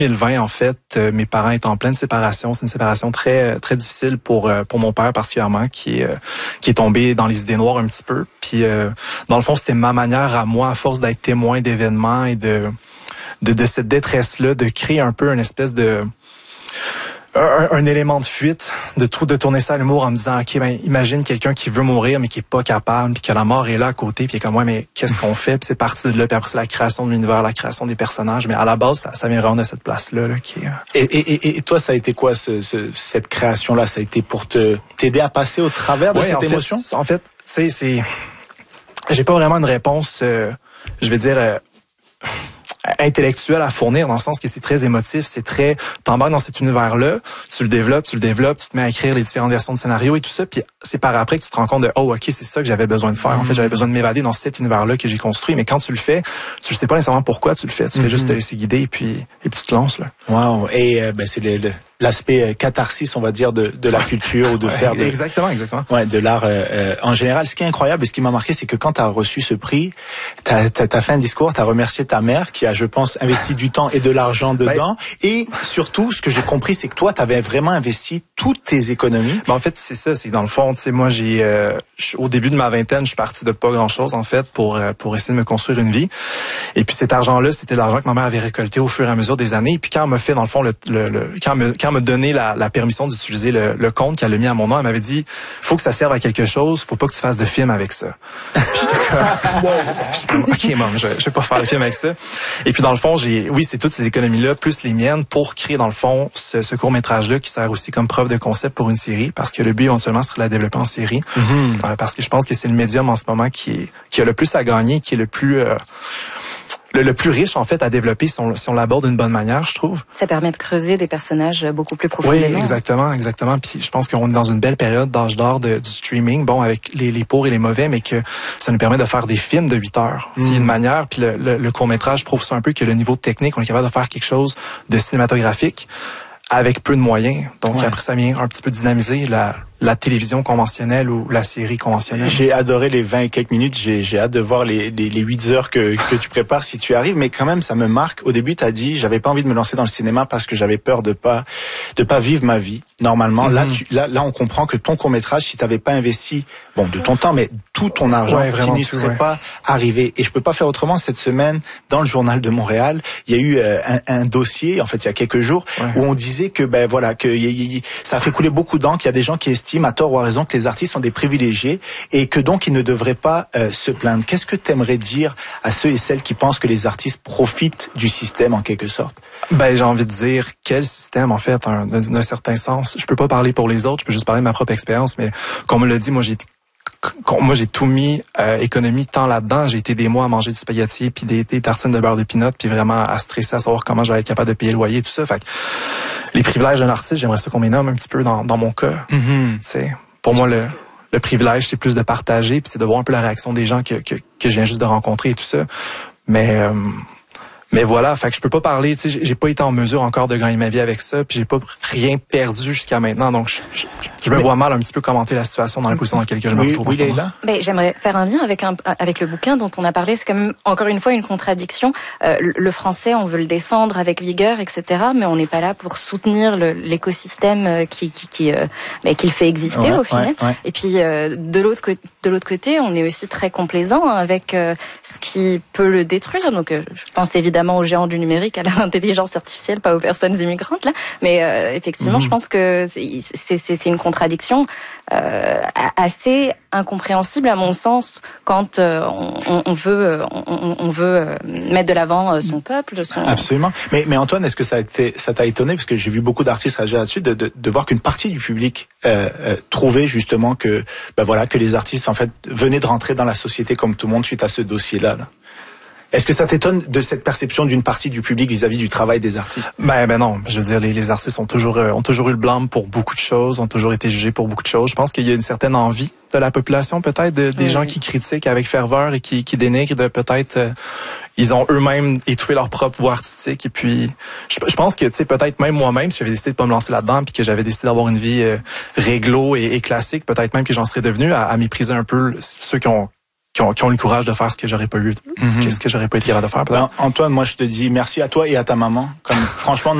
2020, en fait, mes parents étaient en pleine séparation. C'est une séparation très très difficile pour mon père particulièrement, qui est tombé dans les idées noires un petit peu. Puis dans le fond, c'était ma manière à moi, à force d'être témoin d'événements et de cette détresse-là, de créer un peu une espèce de un élément de fuite, de tourner ça à l'humour en me disant, OK, ben, imagine quelqu'un qui veut mourir, mais qui est pas capable, puis que la mort est là à côté, puis il est comme, ouais, mais qu'est-ce qu'on fait? Puis c'est parti de là, puis après, c'est la création de l'univers, la création des personnages, mais à la base, ça vient vraiment de cette place-là, là, qui est... Et toi, ça a été quoi, cette création-là? Ça a été pour t'aider à passer au travers de cette émotion? En fait, tu sais, j'ai pas vraiment une réponse, je vais dire, intellectuel à fournir, dans le sens que c'est très émotif, c'est très, t'embarques dans cet univers-là, tu le développes, tu te mets à écrire les différentes versions de scénario et tout ça, puis c'est par après que tu te rends compte de, oh, OK, c'est ça que j'avais besoin de faire. En fait, j'avais besoin de m'évader dans cet univers-là que j'ai construit, mais quand tu le fais, tu ne sais pas nécessairement pourquoi tu le fais, tu fais juste te laisser guider et puis tu te lances, là. Wow. Et, c'est l'aspect catharsis, on va dire, de la culture ou de faire de... Exactement. Ouais, de l'art en général. Ce qui est incroyable et ce qui m'a marqué, c'est que quand tu as reçu ce prix, t'as fait un discours, t'as remercié ta mère qui a, je pense, investi du temps et de l'argent dedans. Et surtout, ce que j'ai compris, c'est que toi, t'avais vraiment investi toutes tes économies. En fait, c'est ça. C'est dans le fond, tu sais, moi, au début de ma vingtaine, je suis parti de pas grand-chose, en fait, pour essayer de me construire une vie. Et puis cet argent-là, c'était l'argent que ma mère avait récolté au fur et à mesure des années. Et puis quand elle m'a fait, dans le fond, quand elle m'a donné la permission d'utiliser le compte qu'elle a mis à mon nom, elle m'avait dit, faut que ça serve à quelque chose, faut pas que tu fasses de film avec ça. J'étais comme, OK, maman, je vais pas faire de film avec ça. Et puis dans le fond, c'est toutes ces économies-là, plus les miennes, pour créer dans le fond ce court-métrage-là qui sert aussi comme preuve de concept pour une série, parce que le but éventuellement serait de la développer en série. Parce que je pense que c'est le médium en ce moment qui a le plus à gagner, qui est le plus riche, en fait, à développer si on l'aborde d'une bonne manière, je trouve. Ça permet de creuser des personnages beaucoup plus profondément. Oui, exactement. Puis je pense qu'on est dans une belle période d'âge d'or du streaming, bon, avec les pour et les mauvais, mais que ça nous permet de faire des films de 8 heures. C'est une manière, puis le court-métrage prouve ça un peu, que le niveau technique, on est capable de faire quelque chose de cinématographique avec peu de moyens. Donc après, ça vient un petit peu dynamiser la télévision conventionnelle ou la série conventionnelle. J'ai adoré les 20 et quelques minutes. J'ai hâte de voir les 8 heures que tu prépares si tu arrives. Mais quand même, ça me marque. Au début, t'as dit, j'avais pas envie de me lancer dans le cinéma parce que j'avais peur de pas vivre ma vie normalement. Là, on comprend que ton court-métrage, si t'avais pas investi, de ton temps, mais tout ton argent, tu n'y serais pas arrivé. Et je peux pas faire autrement. Cette semaine, dans le Journal de Montréal, il y a eu un dossier, en fait, il y a quelques jours, où on disait que, ça a fait couler beaucoup d'encre, qu'il y a des gens qui estiment, à tort ou à raison, que les artistes sont des privilégiés et que donc ils ne devraient pas se plaindre. Qu'est-ce que tu aimerais dire à ceux et celles qui pensent que les artistes profitent du système en quelque sorte? J'ai envie de dire, quel système, en fait, d'un certain sens. Je peux pas parler pour les autres, je peux juste parler de ma propre expérience, mais comme on me l'a dit, moi j'ai tout mis économie de temps là-dedans. J'ai été des mois à manger du spaghetti puis des tartines de beurre de pinot puis vraiment à stresser à savoir comment j'allais être capable de payer le loyer, tout ça. Fait que les privilèges d'un artiste, j'aimerais ça qu'on les nomme un petit peu dans mon cas. T'sais, pour moi, le privilège, c'est plus de partager puis c'est de voir un peu la réaction des gens que je viens juste de rencontrer et tout ça. Mais voilà, fait que je peux pas parler, tu sais, j'ai pas été en mesure encore de gagner ma vie avec ça, puis j'ai pas rien perdu jusqu'à maintenant, donc je me vois mal un petit peu commenter la situation dans la position dans laquelle je me retrouve. Oui, Leïla. J'aimerais faire un lien avec le bouquin dont on a parlé. C'est quand même encore une fois une contradiction. Le français, on veut le défendre avec vigueur, etc., mais on n'est pas là pour soutenir l'écosystème qui le fait exister au final. Et puis de l'autre côté, on est aussi très complaisant avec ce qui peut le détruire. Donc je pense évidemment aux géants du numérique, à l'intelligence artificielle, pas aux personnes immigrantes là. Mais effectivement, je pense que c'est une contradiction assez incompréhensible à mon sens quand on veut mettre de l'avant son peuple. Absolument. Mais Antoine, est-ce que ça t'a étonné, parce que j'ai vu beaucoup d'artistes réagir là-dessus, de voir qu'une partie du public trouvait justement que les artistes en fait venaient de rentrer dans la société comme tout le monde suite à ce dossier-là. Est-ce que ça t'étonne de cette perception d'une partie du public vis-à-vis du travail des artistes? Non. Je veux dire, les artistes ont toujours eu le blâme pour beaucoup de choses, ont toujours été jugés pour beaucoup de choses. Je pense qu'il y a une certaine envie de la population, peut-être, des gens qui critiquent avec ferveur et qui dénigrent, de peut-être, ils ont eux-mêmes étouffé leur propre voie artistique. Et puis, je pense que, tu sais, peut-être même moi-même, si j'avais décidé de pas me lancer là-dedans, puis que j'avais décidé d'avoir une vie réglo et classique, peut-être même que j'en serais devenu à mépriser un peu ceux qui ont qui ont le courage de faire ce que j'aurais pas eu, ce que j'aurais pas été capable de faire. Ben, Antoine, moi je te dis merci à toi et à ta maman. Comme franchement.